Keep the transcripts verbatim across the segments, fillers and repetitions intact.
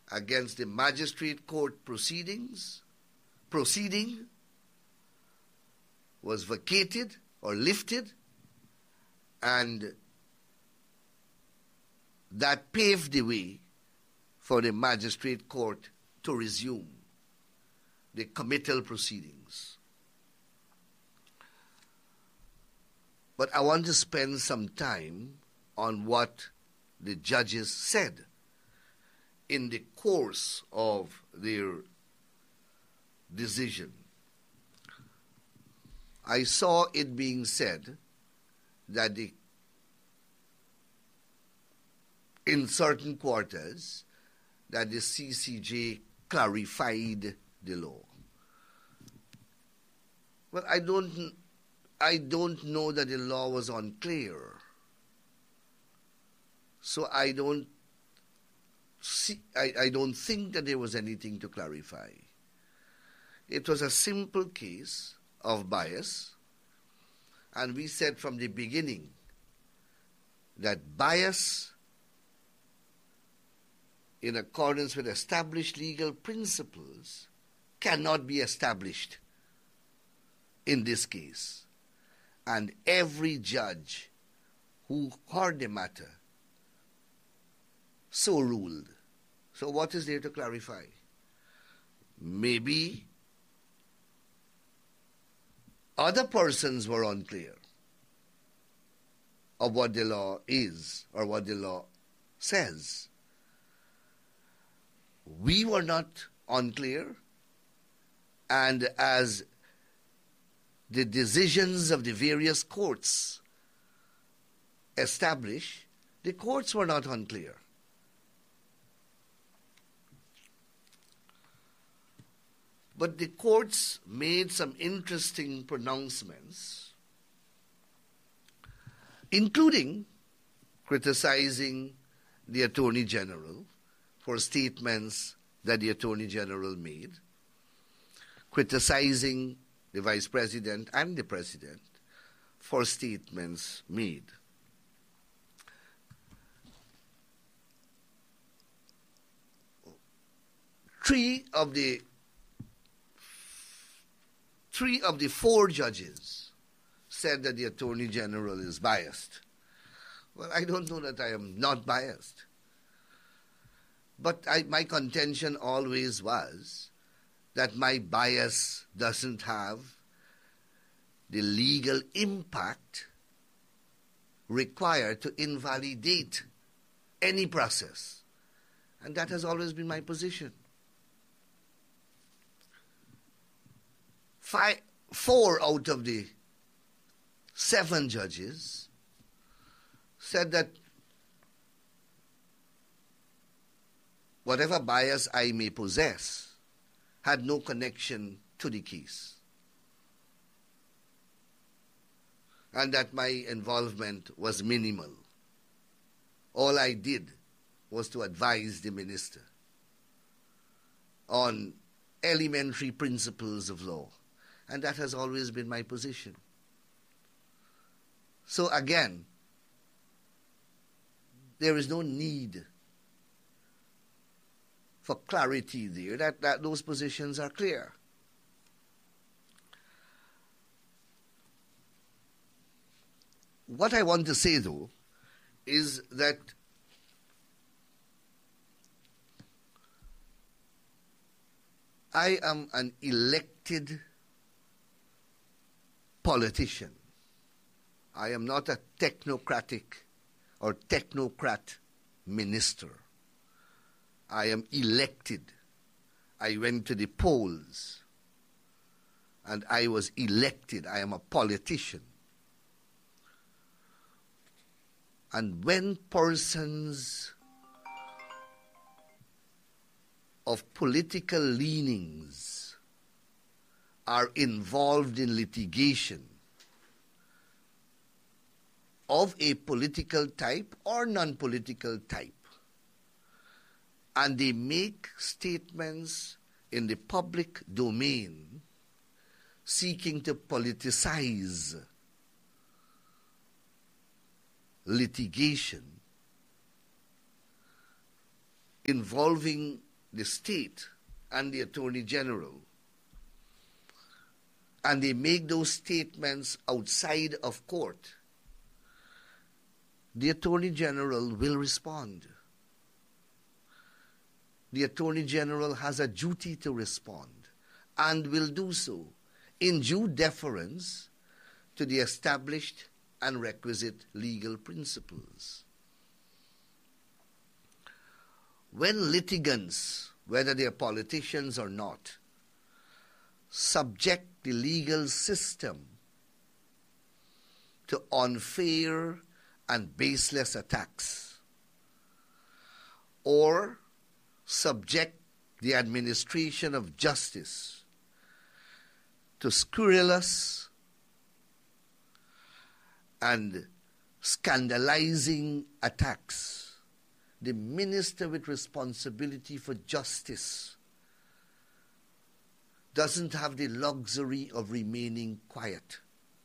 against the magistrate court proceedings, proceeding was vacated or lifted, and that paved the way for the magistrate court to resume the committal proceedings. But I want to spend some time on what the judges said in the course of their decision. I saw it being said that the, in certain quarters that the C C J clarified the law. Well, I don't, I don't know that the law was unclear. So I don't see, I, I don't think that there was anything to clarify. It was a simple case of bias, and we said from the beginning that bias, in accordance with established legal principles, cannot be established in this case. And every judge who heard the matter so ruled. So what is there to clarify? Maybe other persons were unclear of what the law is or what the law says. We were not unclear, and as the decisions of the various courts establish, the courts were not unclear. But the courts made some interesting pronouncements, including criticizing the Attorney General for statements that the Attorney General made, criticizing the Vice President and the President for statements made. Three of the three of the four judges said that the Attorney General is biased. Well, I don't know that I am not biased. But I, my contention always was that my bias doesn't have the legal impact required to invalidate any process. And that has always been my position. Five, four out of the seven judges said that whatever bias I may possess had no connection to the case, and that my involvement was minimal. All I did was to advise the minister on elementary principles of law, and that has always been my position. So again, there is no need for clarity there, that, that those positions are clear. What I want to say, though, is that I am an elected politician. I am not a technocratic or technocrat minister. I am elected. I went to the polls and I was elected. I am a politician. And when persons of political leanings are involved in litigation of a political type or non-political type, and they make statements in the public domain seeking to politicize litigation involving the state and the Attorney General, and they make those statements outside of court, the Attorney General will respond. The Attorney General has a duty to respond and will do so in due deference to the established and requisite legal principles. When litigants, whether they are politicians or not, subject the legal system to unfair and baseless attacks, or subject the administration of justice to scurrilous and scandalizing attacks, the minister with responsibility for justice doesn't have the luxury of remaining quiet.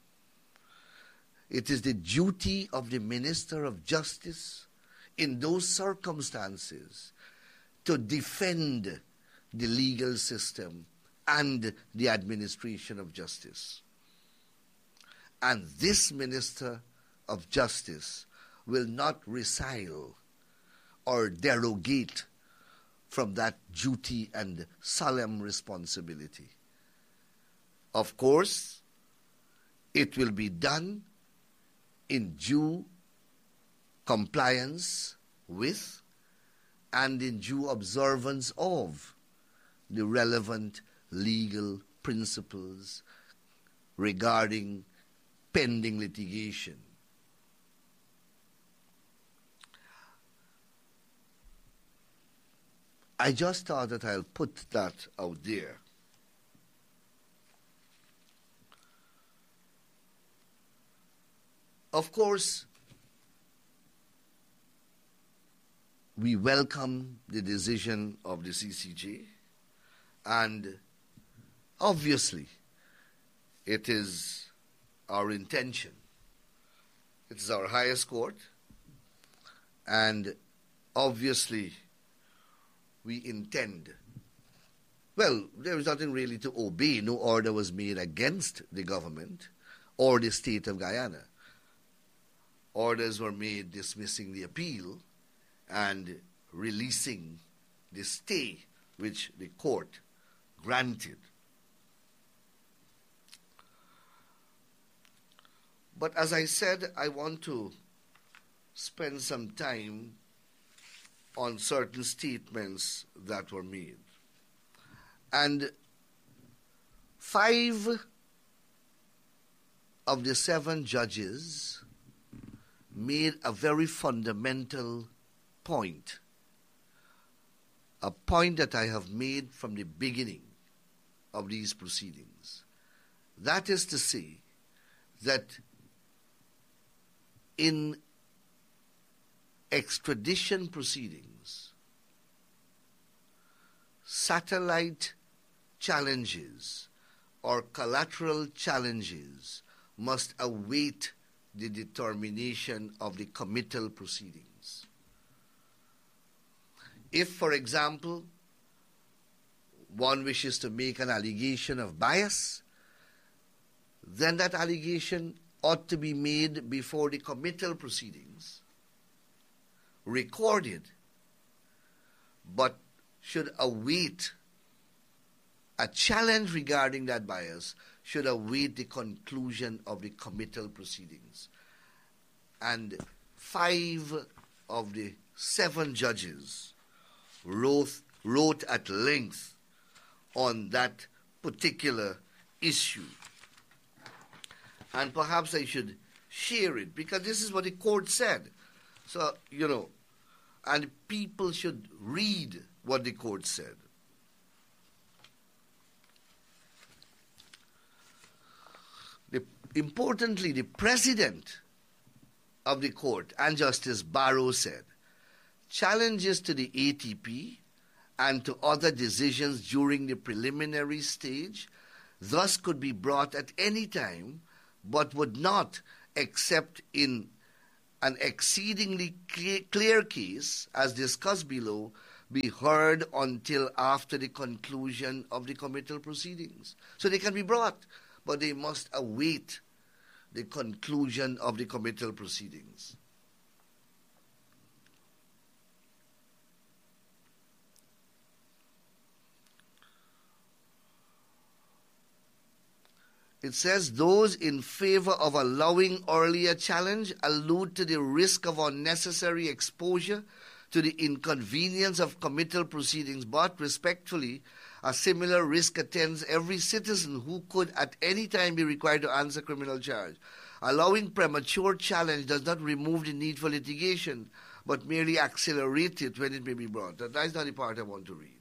It is the duty of the Minister of Justice in those circumstances to defend the legal system and the administration of justice. And this Minister of Justice will not resile or derogate from that duty and solemn responsibility. Of course, it will be done in due compliance with and in due observance of the relevant legal principles regarding pending litigation. I just thought that I'll put that out there. Of course, we welcome the decision of the C C J, and obviously it is our intention. It is our highest court, and obviously we intend, well, there is nothing really to obey. No order was made against the government or the state of Guyana. Orders were made dismissing the appeal and releasing the stay which the court granted. But as I said, I want to spend some time on certain statements that were made. And five of the seven judges made a very fundamental point, a point that I have made from the beginning of these proceedings. That is to say that in extradition proceedings, satellite challenges or collateral challenges must await the determination of the committal proceedings. If, for example, one wishes to make an allegation of bias, then that allegation ought to be made before the committal proceedings, recorded, but should await a challenge regarding that bias should await the conclusion of the committal proceedings. And five of the seven judges wrote, wrote at length on that particular issue. And perhaps I should share it, because this is what the court said. So, you know, and people should read what the court said. The, importantly, the president of the court, and Justice Barrow, said, challenges to the A T P and to other decisions during the preliminary stage thus could be brought at any time, but would not, except in an exceedingly clear case, as discussed below, be heard until after the conclusion of the committal proceedings. So they can be brought, but they must await the conclusion of the committal proceedings. It says those in favor of allowing earlier challenge allude to the risk of unnecessary exposure to the inconvenience of committal proceedings, but respectfully, a similar risk attends every citizen who could at any time be required to answer criminal charge. Allowing premature challenge does not remove the need for litigation, but merely accelerate it when it may be brought. That is not the part I want to read.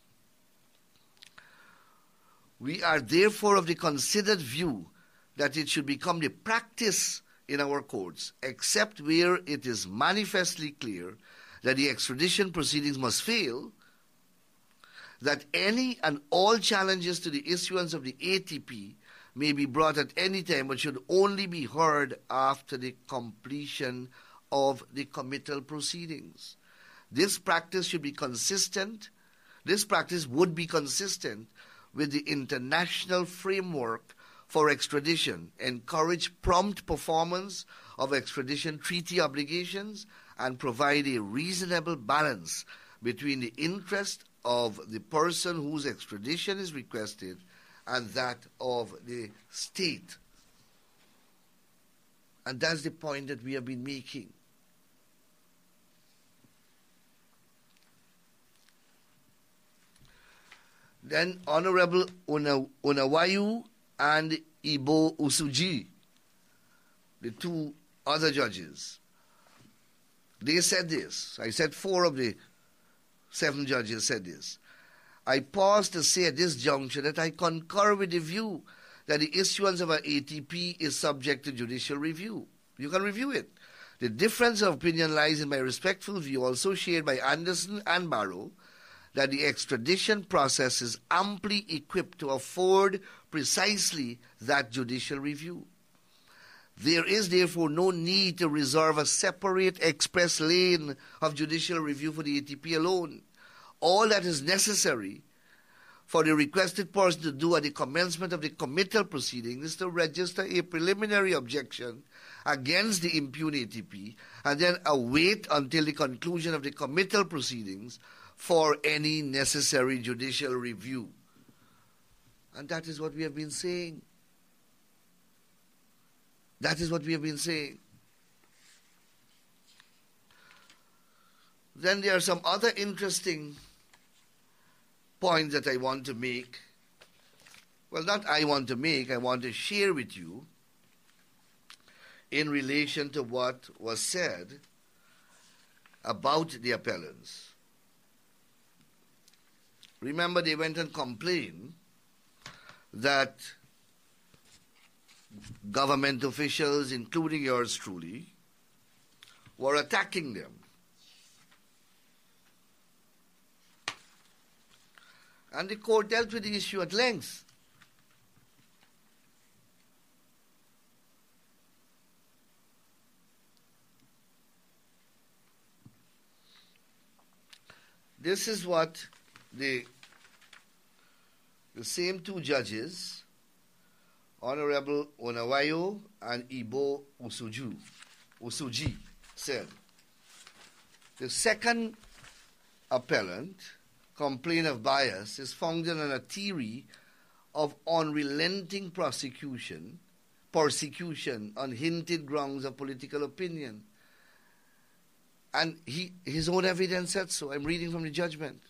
We are therefore of the considered view that it should become the practice in our courts, except where it is manifestly clear that the extradition proceedings must fail, that any and all challenges to the issuance of the A T P may be brought at any time, but should only be heard after the completion of the committal proceedings. This practice should be consistent. This practice would be consistent with the international framework for extradition, encourage prompt performance of extradition treaty obligations, and provide a reasonable balance between the interest of the person whose extradition is requested and that of the state. And that's the point that we have been making. Then Honorable Una, Unawayu and Ibo Usuji, the two other judges, they said this. I said four of the seven judges said this. I pause to say at this juncture that I concur with the view that the issuance of an A T P is subject to judicial review. You can review it. The difference of opinion lies in my respectful view, also shared by Anderson and Barrow, that the extradition process is amply equipped to afford precisely that judicial review. There is therefore no need to reserve a separate express lane of judicial review for the A T P alone. All that is necessary for the requested person to do at the commencement of the committal proceeding is to register a preliminary objection against the impugned A T P and then await until the conclusion of the committal proceedings for any necessary judicial review. And that is what we have been saying. That is what we have been saying. Then there are some other interesting points that I want to make. Well, not I want to make, I want to share with you in relation to what was said about the appellants. Remember, they went and complained that government officials, including yours truly, were attacking them. And the court dealt with the issue at length. This is what the, the same two judges, Honorable Onawayo and Ibo Usuju, Usuji, said. The second appellant complaint of bias is founded on a theory of unrelenting prosecution, persecution on hinted grounds of political opinion. And he, his own evidence said so. I'm reading from the judgment.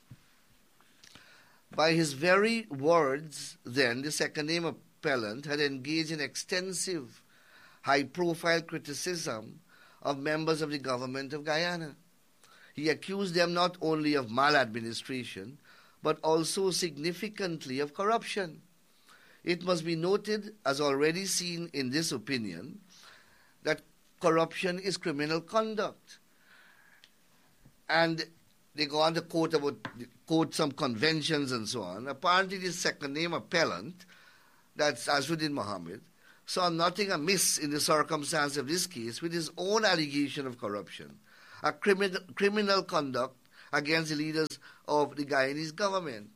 By his very words, then, the second name appellant had engaged in extensive, high-profile criticism of members of the government of Guyana. He accused them not only of maladministration, but also significantly of corruption. It must be noted, as already seen in this opinion, that corruption is criminal conduct. And they go on to quote, about, quote some conventions and so on. Apparently, the second name appellant, that's Azzuddin Mohammed, saw nothing amiss in the circumstance of this case with his own allegation of corruption, a criminal, criminal conduct against the leaders of the Guyanese government.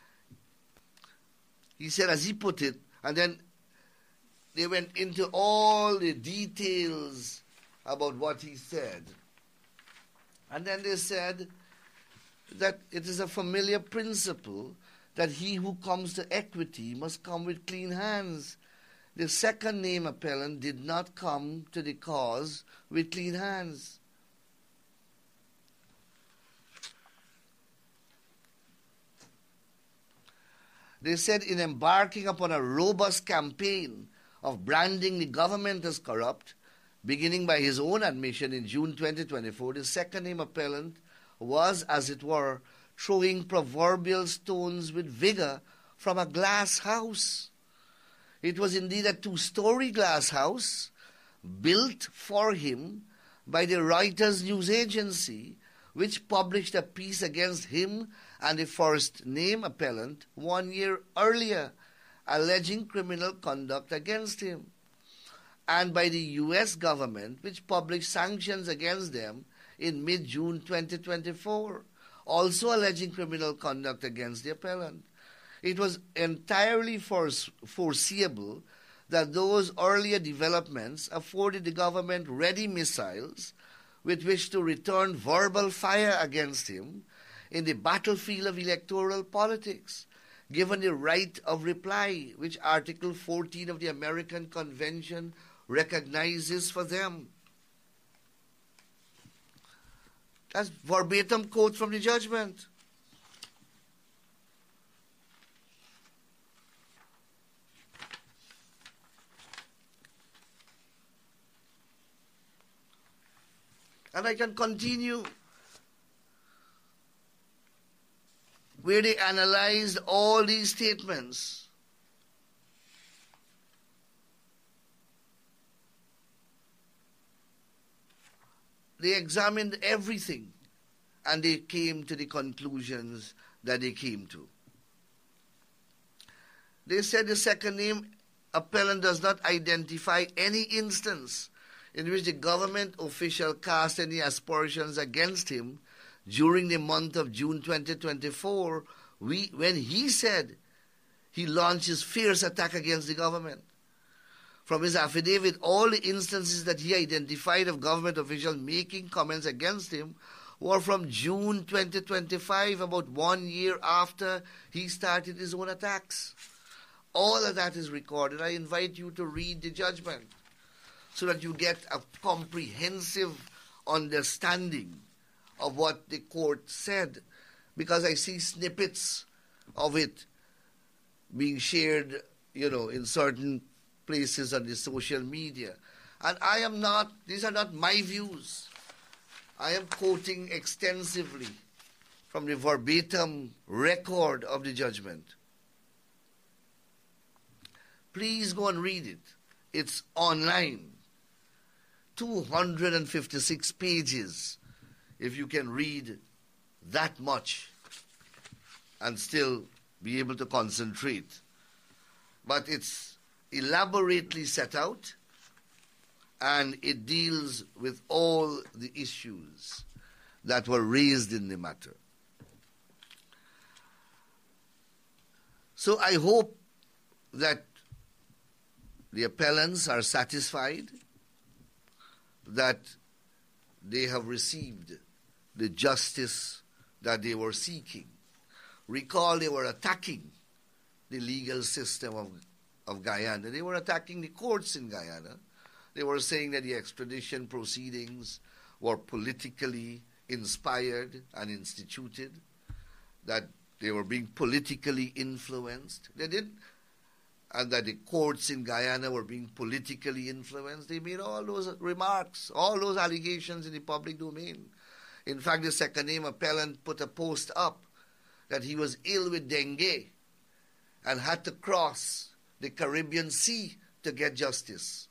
He said, as he put it, and then they went into all the details about what he said. And then they said that it is a familiar principle that he who comes to equity must come with clean hands. The second name appellant did not come to the cause with clean hands. They said in embarking upon a robust campaign of branding the government as corrupt, beginning by his own admission in June twenty twenty-four, the second name appellant was, as it were, throwing proverbial stones with vigor from a glass house. It was indeed a two-story glass house built for him by the Reuters news agency, which published a piece against him and the first name appellant one year earlier, alleging criminal conduct against him, and by the U S government, which published sanctions against them in mid-June twenty twenty-four, also alleging criminal conduct against the appellant. It was entirely foreseeable that those earlier developments afforded the government ready missiles with which to return verbal fire against him in the battlefield of electoral politics, given the right of reply, which Article fourteen of the American Convention recognizes for them. That's verbatim quote from the judgment. And I can continue where they analyzed all these statements. They examined everything and they came to the conclusions that they came to. They said the second name appellant does not identify any instance in which the government official cast any aspersions against him during the month of June twenty twenty-four, we, when he said he launched his fierce attack against the government. From his affidavit, all the instances that he identified of government officials making comments against him were from June twenty twenty-five, about one year after he started his own attacks. All of that is recorded. I invite you to read the judgment so that you get a comprehensive understanding of what the court said, because I see snippets of it being shared, you know, in certain places on the social media. And I am not, these are not my views. I am quoting extensively from the verbatim record of the judgment. Please go and read it. It's online. two hundred fifty-six pages, if you can read that much and still be able to concentrate. But it's elaborately set out and it deals with all the issues that were raised in the matter. So I hope that the appellants are satisfied that they have received the justice that they were seeking. Recall, they were attacking the legal system of, of Guyana. They were attacking the courts in Guyana. They were saying that the extradition proceedings were politically inspired and instituted, that they were being politically influenced. They did, and that the courts in Guyana were being politically influenced. They made all those remarks, all those allegations in the public domain. In fact, the second name appellant put a post up that he was ill with dengue and had to cross the Caribbean Sea to get justice.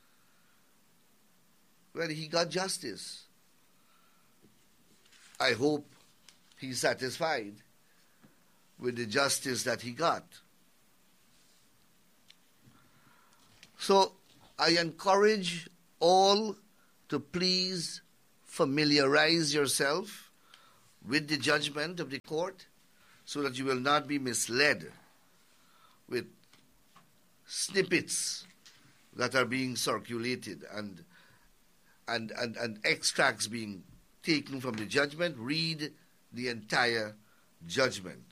Well, he got justice. I hope he's satisfied with the justice that he got. So I encourage all to please familiarize yourself with the judgment of the court so that you will not be misled with snippets that are being circulated and, and, and, and extracts being taken from the judgment. Read the entire judgment.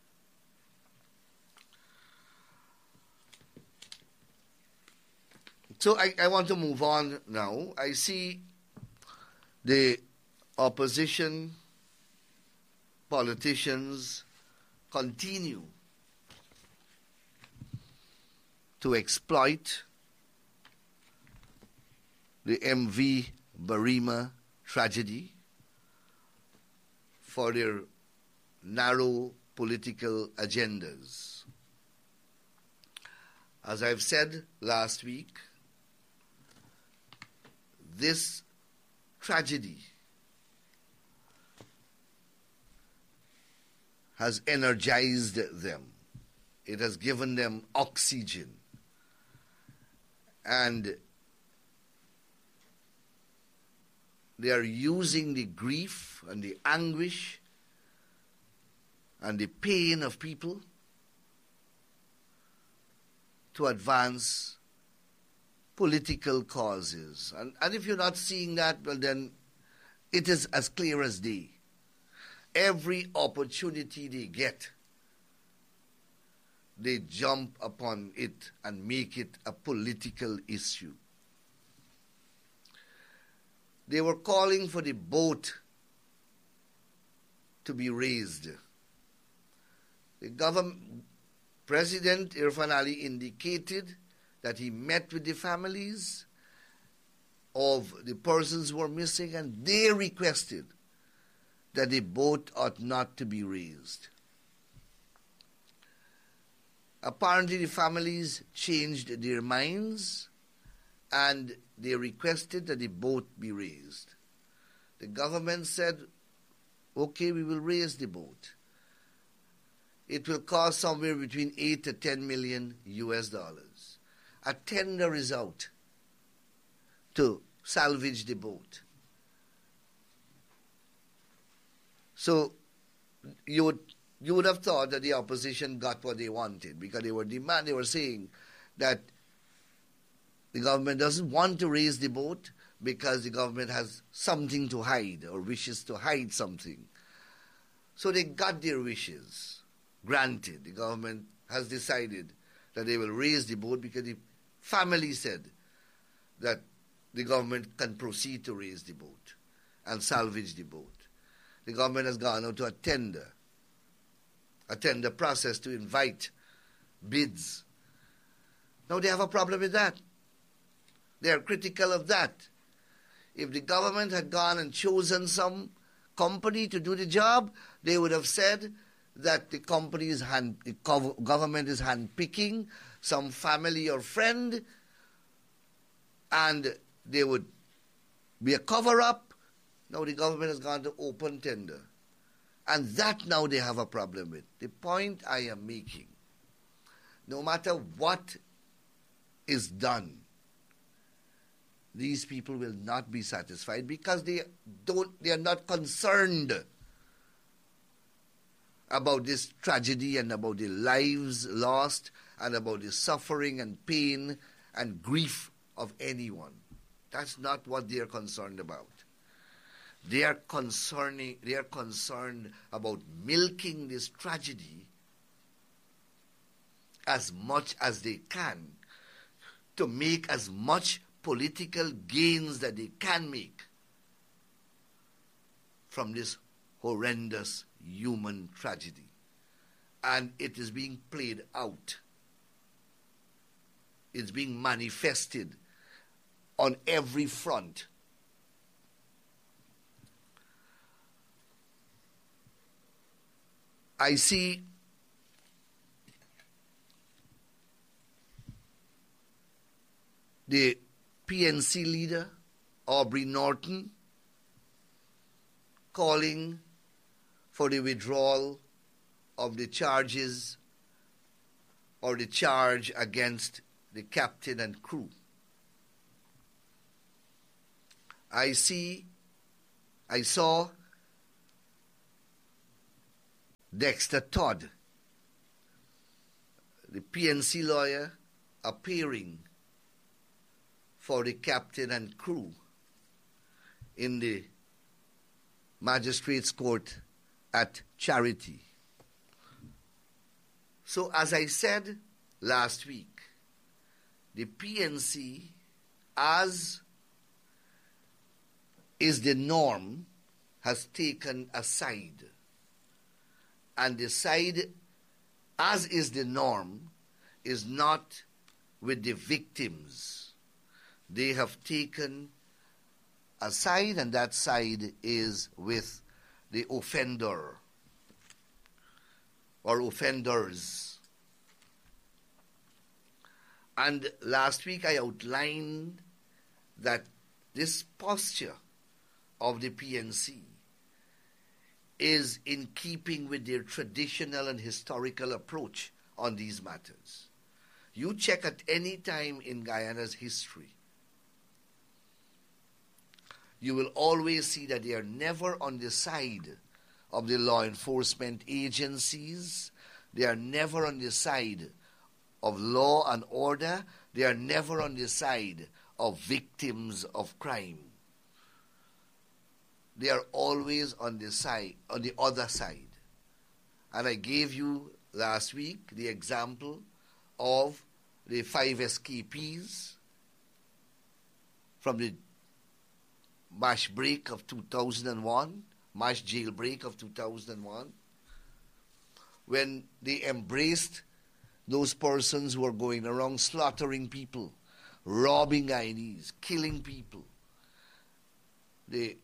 So I, I want to move on now. I see the opposition politicians continue to exploit the M V Barima tragedy for their narrow political agendas. As I've said last week, this tragedy has energized them. It has given them oxygen. And they are using the grief and the anguish and the pain of people to advance political causes. And, and if you're not seeing that, well then it is as clear as day. Every opportunity they get, they jump upon it and make it a political issue. They were calling for the boat to be raised. The government, President Irfan Ali indicated that he met with the families of the persons who were missing, and they requested that the boat ought not to be raised. Apparently the families changed their minds and they requested that the boat be raised. The government said, okay, we will raise the boat. It will cost somewhere between eight to ten million U S dollars. A tender is out to salvage the boat. So you would you would have thought that the opposition got what they wanted, because they were demand they were saying that the government doesn't want to raise the boat because the government has something to hide or wishes to hide something. So they got their wishes granted. The government has decided that they will raise the boat because the family said that the government can proceed to raise the boat and salvage the boat. The government has gone out to a tender, a tender process to invite bids. Now they have a problem with that. They are critical of that. If the government had gone and chosen some company to do the job, they would have said that the company is hand, the government is handpicking some family or friend, and they would be a cover-up. Now the government has gone to open tender. And that now they have a problem with. The point I am making, no matter what is done, these people will not be satisfied because they don't they are not concerned about this tragedy and about the lives lost and about the suffering and pain and grief of anyone. That's not what they are concerned about. They are concerning they are concerned about milking this tragedy as much as they can to make as much political gains that they can make from this horrendous human tragedy. And it is being played out. It's being manifested on every front. I see the P N C leader, Aubrey Norton, calling for the withdrawal of the charges or the charge against the captain and crew. I see, I saw Dexter Todd, the P N C lawyer, appearing for the captain and crew in the magistrates' court at Charity. So, as I said last week, the P N C, as is the norm, has taken a side. And the side, as is the norm, is not with the victims. They have taken a side, and that side is with the offender or offenders. And last week I outlined that this posture of the P N C is in keeping with their traditional and historical approach on these matters. You check at any time in Guyana's history, you will always see that they are never on the side of the law enforcement agencies. They are never on the side of law and order. They are never on the side of victims of crime. They are always on the side, on the other side. And I gave you last week the example of the five escapees from the MASH break of two thousand one, MASH jailbreak of two thousand one, when they embraced those persons who were going around slaughtering people, robbing Guyanese, killing people. They,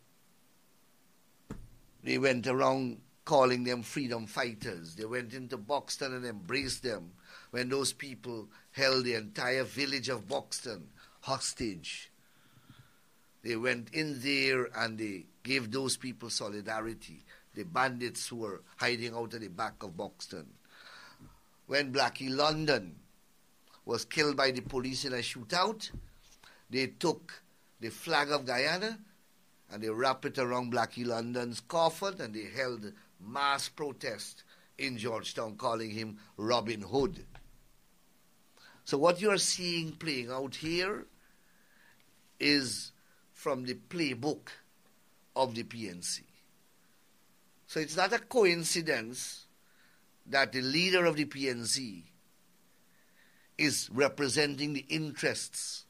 they went around calling them freedom fighters. They went into Buxton and embraced them when those people held the entire village of Buxton hostage. They went in there and they gave those people solidarity, the bandits who were hiding out at the back of Buxton. When Blackie London was killed by the police in a shootout, they took the flag of Guyana and they wrapped it around Blackie London's coffin and they held mass protest in Georgetown calling him Robin Hood. So what you are seeing playing out here is from the playbook of the P N C. So it's not a coincidence that the leader of the P N C is representing the interests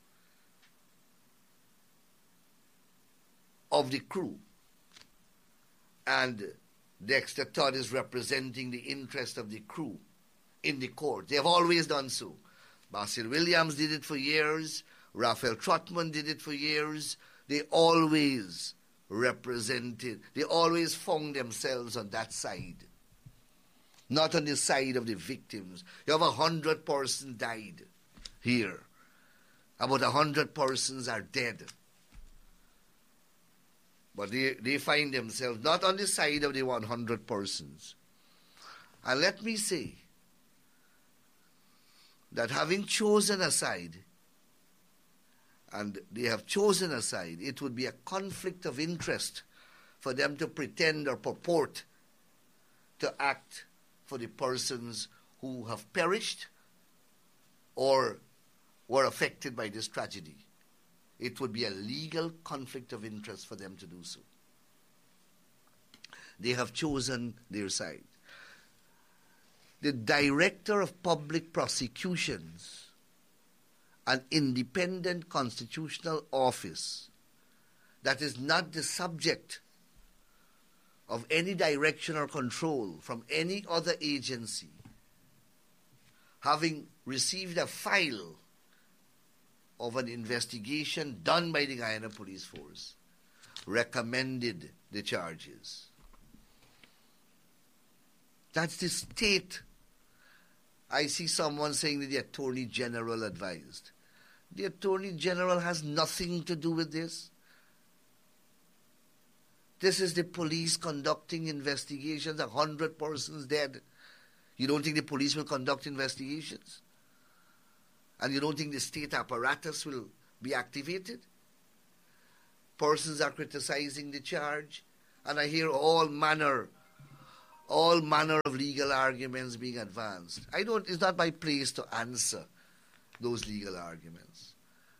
of the crew, and Dexter Todd is representing the interest of the crew in the court. They have always done so. Basil Williams did it for years. Raphael Trotman did it for years. They always represented, they always found themselves on that side, not on the side of the victims. You have a hundred persons died here. About a hundred persons are dead. But they, they find themselves not on the side of the one hundred persons. And let me say that having chosen a side, and they have chosen a side, it would be a conflict of interest for them to pretend or purport to act for the persons who have perished or were affected by this tragedy. It would be a legal conflict of interest for them to do so. They have chosen their side. The Director of Public Prosecutions, an independent constitutional office that is not the subject of any direction or control from any other agency, having received a file of an investigation done by the Guyana Police Force, recommended the charges. That's the state. I see someone saying that the Attorney General advised. The Attorney General has nothing to do with this. This is the police conducting investigations, a hundred persons dead. You don't think the police will conduct investigations? And you don't think the state apparatus will be activated? Persons are criticizing the charge, and I hear all manner all manner of legal arguments being advanced. I don't, it's not my place to answer those legal arguments.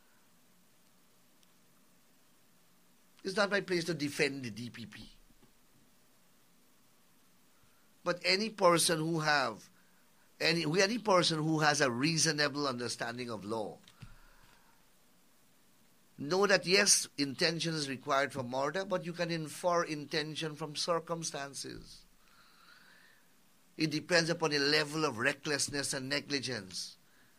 It's not my place to defend the D P P. But any person who have any any person who has a reasonable understanding of law know that yes, intention is required for murder, but you can infer intention from circumstances. It depends upon the level of recklessness and negligence.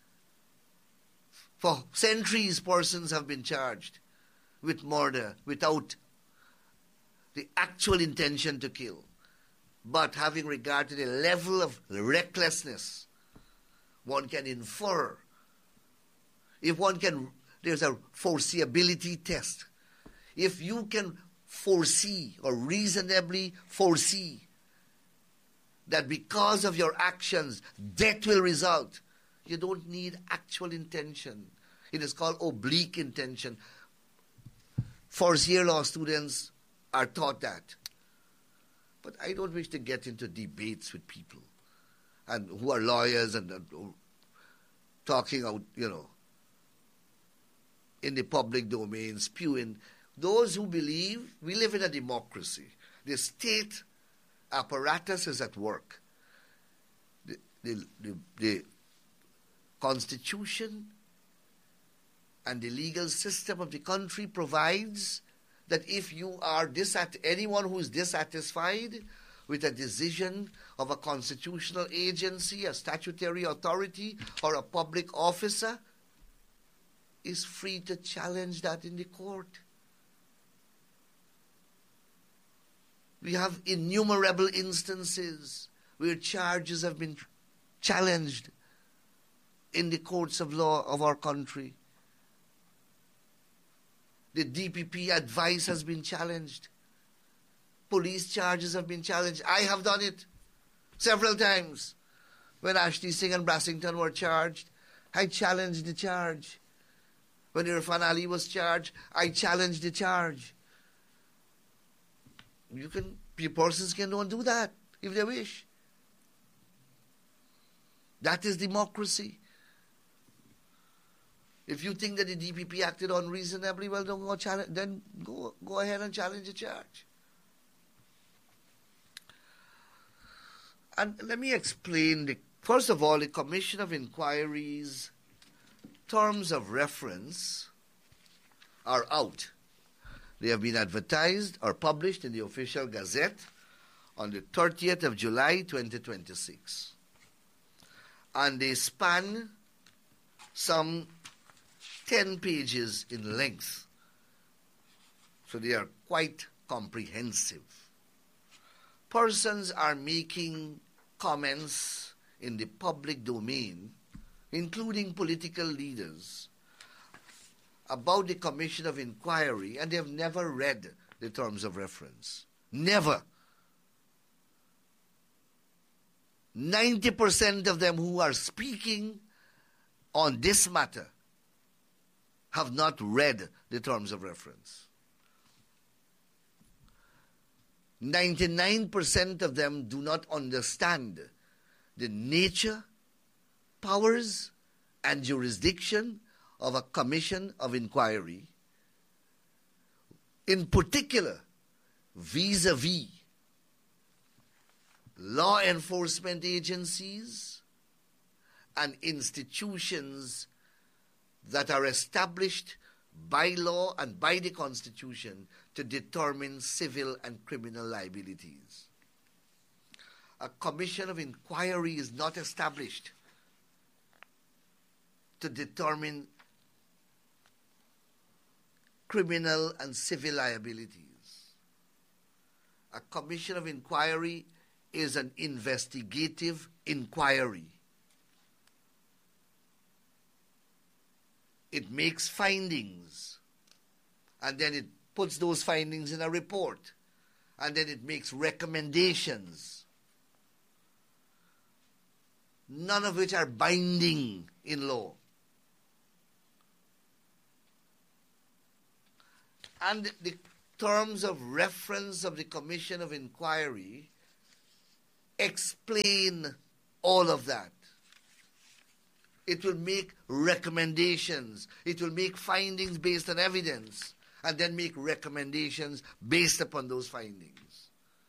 For centuries, persons have been charged with murder without the actual intention to kill. But having regard to the level of recklessness, one can infer. If one can, there's a foreseeability test. If you can foresee or reasonably foresee that because of your actions, death will result, you don't need actual intention. It is called oblique intention. First-year law students are taught that. But I don't wish to get into debates with people and who are lawyers and uh, talking out, you know, in the public domain, spewing. Those who believe we live in a democracy. The state apparatus is at work. The, the, the, the Constitution and the legal system of the country provides that if you are dissat- anyone who is dissatisfied with a decision of a constitutional agency, a statutory authority, or a public officer, is free to challenge that in the court. We have innumerable instances where charges have been challenged in the courts of law of our country. The D P P advice has been challenged. Police charges have been challenged. I have done it several times. When Ashley Singh and Brassington were charged, I challenged the charge. When Irfan Ali was charged, I challenged the charge. You can, persons can don't do that if they wish. That is democracy. If you think that the D P P acted unreasonably, well, don't go challenge. Then go go ahead and challenge the charge. And let me explain. The, first of all, the Commission of Inquiry's terms of reference are out. They have been advertised or published in the official Gazette on the thirtieth of July, twenty twenty-six, and they span some ten pages in length. So they are quite comprehensive. Persons are making comments in the public domain, including political leaders, about the Commission of Inquiry, and they have never read the terms of reference. Never. ninety percent of them who are speaking on this matter have not read the terms of reference. ninety-nine percent of them do not understand the nature, powers, and jurisdiction of a commission of inquiry, in particular, vis-a-vis law enforcement agencies and institutions that are established by law and by the Constitution to determine civil and criminal liabilities. A commission of inquiry is not established to determine criminal and civil liabilities. A commission of inquiry is an investigative inquiry. It makes findings, and then it puts those findings in a report, and then it makes recommendations, none of which are binding in law. And the terms of reference of the Commission of Inquiry explain all of that. It will make recommendations. It will make findings based on evidence, and then make recommendations based upon those findings.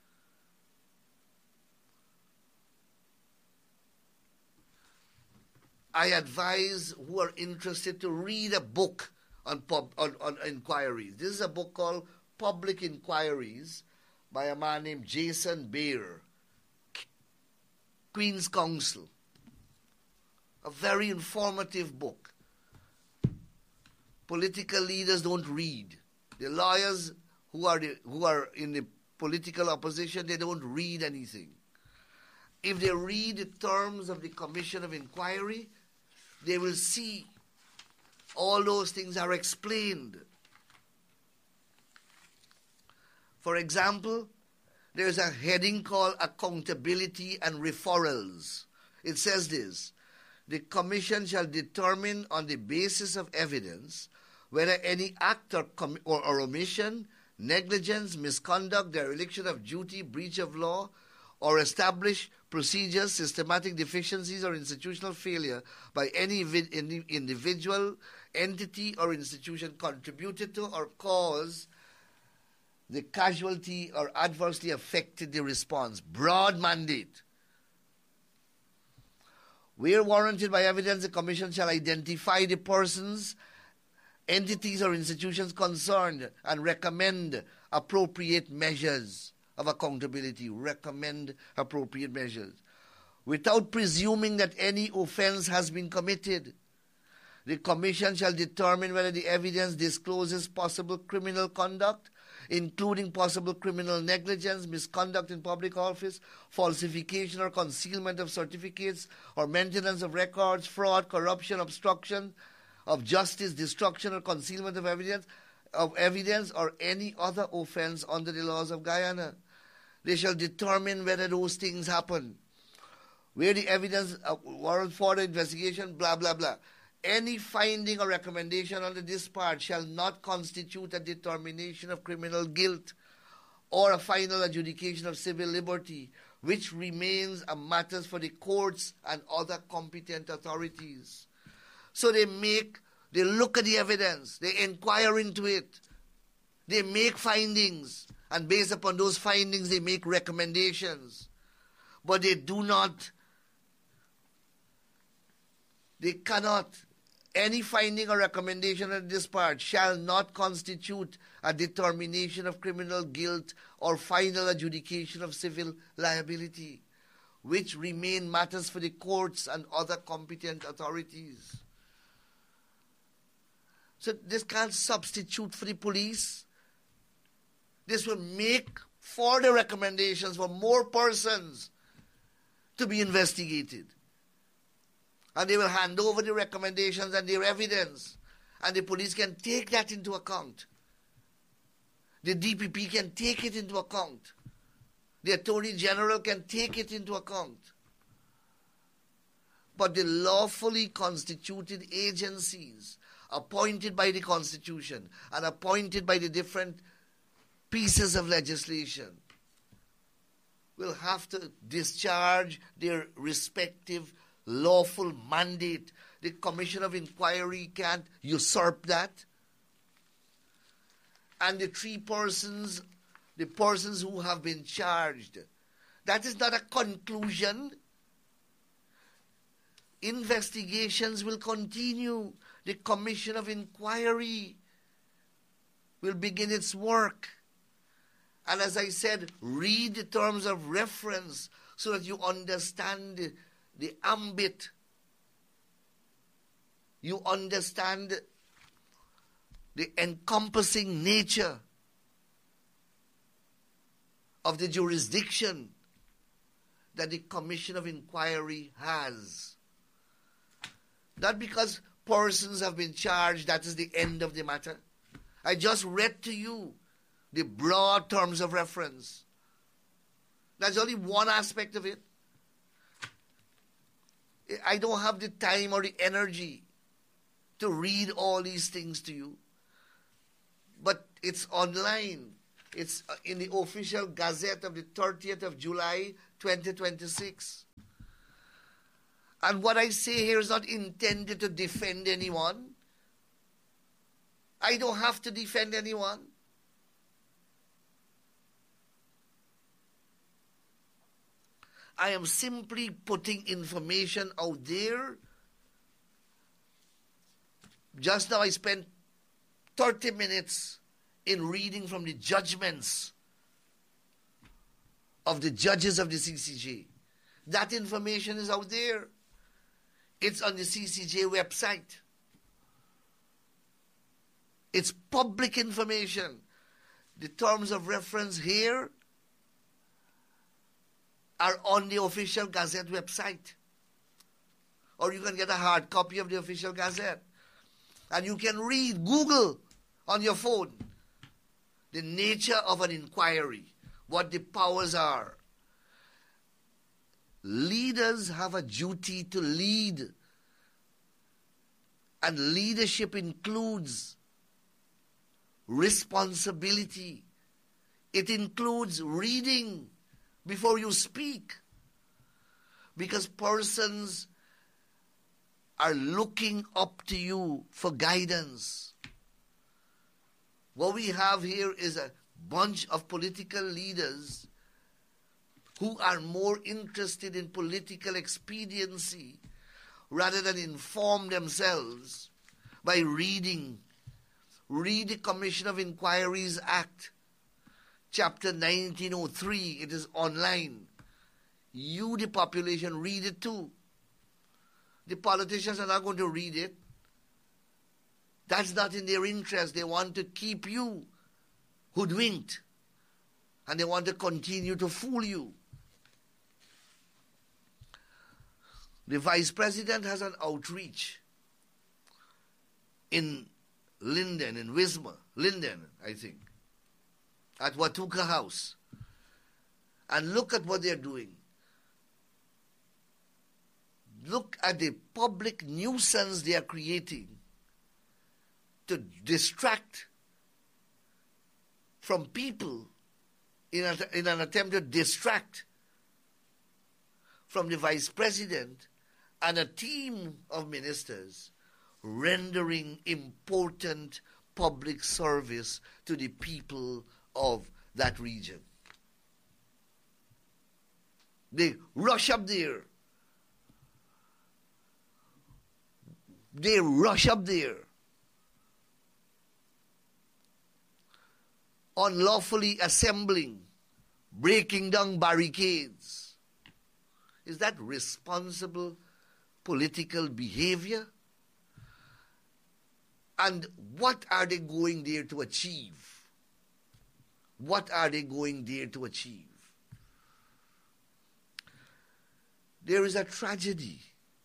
I advise who are interested to read a book on, pub, on, on inquiries. This is a book called Public Inquiries by a man named Jason Baer, Queen's Counsel. A very informative book. Political leaders don't read. The lawyers who are the, who are in the political opposition, they don't read anything. If they read the terms of the Commission of Inquiry, they will see all those things are explained. For example, there's a heading called Accountability and Referrals. It says this: the Commission shall determine on the basis of evidence whether any act or, com- or, or omission, negligence, misconduct, dereliction of duty, breach of law, or establish procedures, systematic deficiencies, or institutional failure by any vid- in- individual, entity, or institution contributed to or caused the casualty or adversely affected the response. Broad mandate. Where warranted by evidence, the Commission shall identify the persons, entities, or institutions concerned and recommend appropriate measures of accountability. Recommend appropriate measures. Without presuming that any offense has been committed, the Commission shall determine whether the evidence discloses possible criminal conduct, including possible criminal negligence, misconduct in public office, falsification or concealment of certificates, or maintenance of records, fraud, corruption, obstruction of justice, destruction or concealment of evidence, of evidence, or any other offense under the laws of Guyana. They shall determine whether those things happen. Where the evidence uh, warrant further investigation, blah, blah, blah. Any finding or recommendation under this part shall not constitute a determination of criminal guilt or a final adjudication of civil liberty, which remains a matter for the courts and other competent authorities. So they make, they look at the evidence, they inquire into it, they make findings, and based upon those findings they make recommendations. But they do not, they cannot, any finding or recommendation in this part shall not constitute a determination of criminal guilt or final adjudication of civil liability, which remain matters for the courts and other competent authorities. So this can't substitute for the police. This will make further recommendations for more persons to be investigated. And they will hand over the recommendations and their evidence. And the police can take that into account. The D P P can take it into account. The Attorney General can take it into account. But the lawfully constituted agencies appointed by the Constitution and appointed by the different pieces of legislation will have to discharge their respective lawful mandate. The Commission of Inquiry can't usurp that. And the three persons, the persons who have been charged, that is not a conclusion. Investigations will continue. The Commission of Inquiry will begin its work. And as I said, read the terms of reference so that you understand the, the ambit. You understand the encompassing nature of the jurisdiction that the Commission of Inquiry has. Not because persons have been charged, that is the end of the matter. I just read to you the broad terms of reference. That's only one aspect of it. I don't have the time or the energy to read all these things to you. But it's online. It's in the official Gazette of the thirtieth of July, twenty twenty-six. And what I say here is not intended to defend anyone. I don't have to defend anyone. I am simply putting information out there. Just now I spent thirty minutes in reading from the judgments of the judges of the C C J. That information is out there. It's on the C C J website. It's public information. The terms of reference here are on the official Gazette website. Or you can get a hard copy of the official Gazette. And you can read, Google on your phone, the nature of an inquiry, what the powers are. Leaders have a duty to lead. And leadership includes responsibility. It includes reading before you speak. Because persons are looking up to you for guidance. What we have here is a bunch of political leaders who are more interested in political expediency rather than inform themselves by reading. Read the Commission of Inquiries Act, Chapter nineteen oh three. It is online. You, the population, read it too. The politicians are not going to read it. That's not in their interest. They want to keep you hoodwinked. And they want to continue to fool you. The Vice President has an outreach in Linden, in Wismar. Linden, I think. At Watuka House. And look at what they're doing. Look at the public nuisance they are creating to distract from people in, a, in an attempt to distract from the Vice President and a team of ministers rendering important public service to the people of that region. They rush up there. They rush up there. Unlawfully assembling, breaking down barricades. Is that responsible political behavior? And what are they going there to achieve? What are they going there to achieve? There is a tragedy.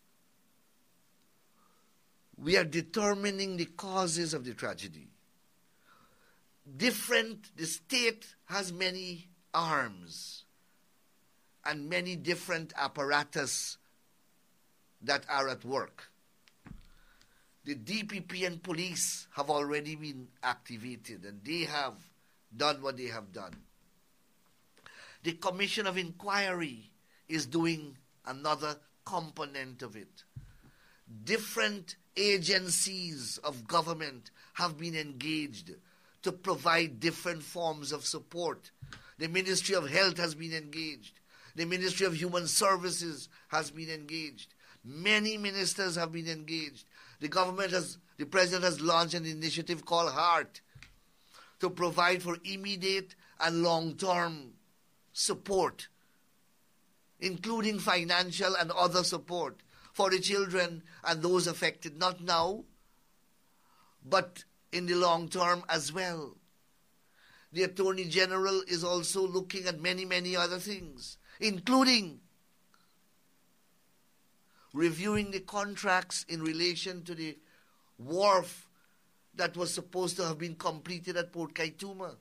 We are determining the causes of the tragedy. Different, the state has many arms and many different apparatus that are at work. The D P P and police have already been activated and they have done what they have done. The Commission of Inquiry is doing another component of it. Different agencies of government have been engaged to provide different forms of support. The Ministry of Health has been engaged. The Ministry of Human Services has been engaged. Many ministers have been engaged. The government has, the president has launched an initiative called HEART to provide for immediate and long-term support, including financial and other support for the children and those affected, not now, but in the long term as well. The Attorney General is also looking at many, many other things, including reviewing the contracts in relation to the wharf that was supposed to have been completed at Port Kaituma,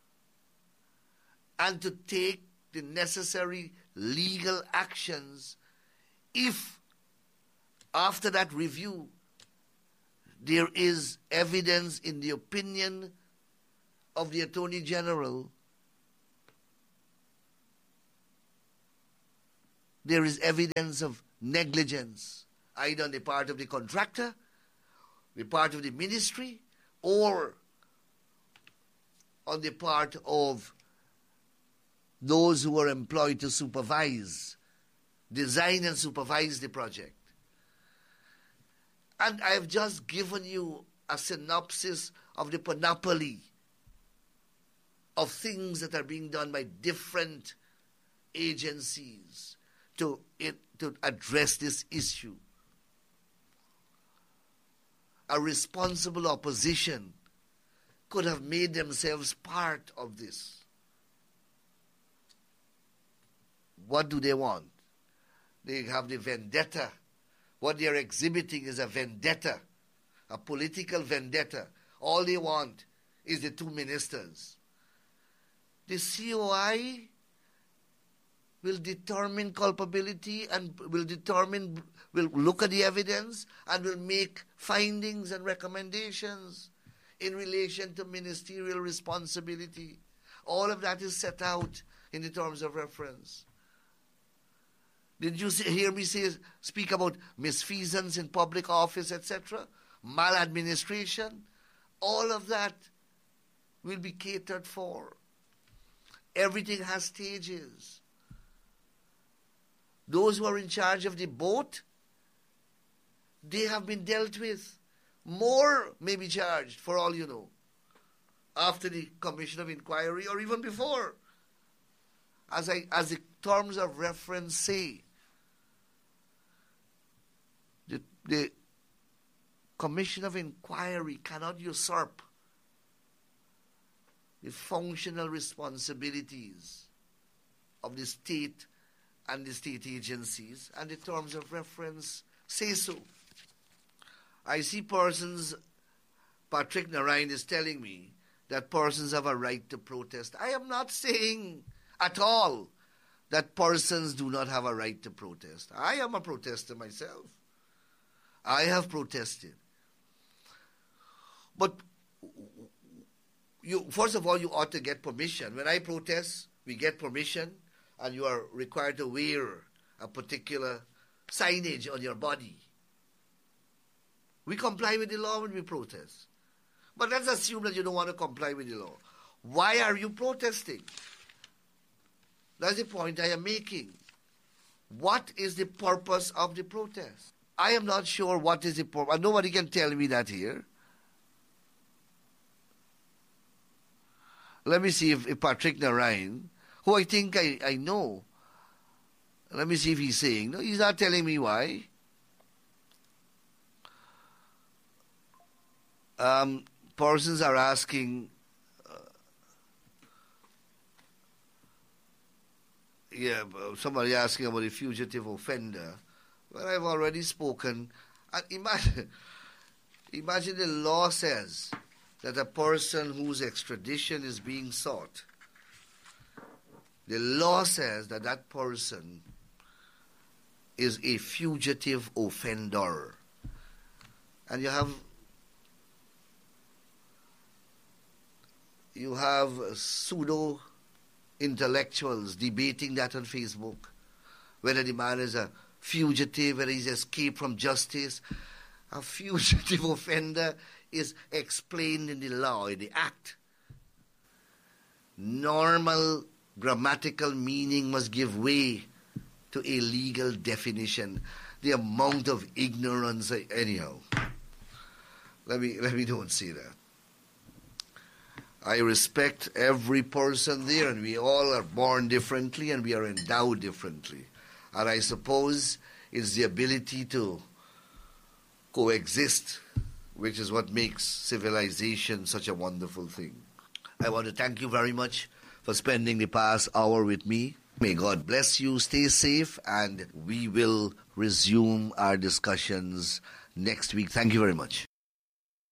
and to take the necessary legal actions if, after that review, there is evidence in the opinion of the Attorney General there is evidence of negligence, either on the part of the contractor, the part of the ministry, or on the part of those who are employed to supervise, design and supervise the project. And I have just given you a synopsis of the panoply of things that are being done by different agencies to, it, to address this issue. A responsible opposition could have made themselves part of this. What do they want? They have the vendetta. What they are exhibiting is a vendetta, a political vendetta. All they want is the two ministers. The C O I will determine culpability and will determine, will look at the evidence and will make findings and recommendations in relation to ministerial responsibility. All of that is set out in the terms of reference. Did you see, hear me say, speak about misfeasance in public office, et cetera? Maladministration? All of that will be catered for. Everything has stages. Those who are in charge of the boat, they have been dealt with. More may be charged, for all you know, after the commission of inquiry or even before. As, I, as the terms of reference say, the, the commission of inquiry cannot usurp the functional responsibilities of the state and the state agencies, and the terms of reference say so. I see persons, Patrick Narayan is telling me that persons have a right to protest. I am not saying at all that persons do not have a right to protest. I am a protester myself. I have protested. But you, first of all, you ought to get permission. When I protest, we get permission, and you are required to wear a particular signage on your body. We comply with the law when we protest. But let's assume that you don't want to comply with the law. Why are you protesting? That's the point I am making. What is the purpose of the protest? I am not sure what is the purpose. Nobody can tell me that here. Let me see if, if Patrick Narayan, who I think I, I know, let me see if he's saying. No, he's not telling me why. Um, persons are asking, uh, yeah, somebody asking about a fugitive offender. Well, I've already spoken. And imagine, imagine the law says that a person whose extradition is being sought, the law says that that person is a fugitive offender. And you have you have pseudo intellectuals debating that on Facebook, whether the man is a fugitive, whether he's escaped from justice. A fugitive offender is explained in the law, in the act. Normal grammatical meaning must give way to a legal definition. The amount of ignorance, anyhow. Let me let me don't say that. I respect every person there, and we all are born differently and we are endowed differently. And I suppose it's the ability to coexist, which is what makes civilization such a wonderful thing. I want to thank you very much for spending the past hour with me. May God bless you, stay safe, and we will resume our discussions next week. Thank you very much.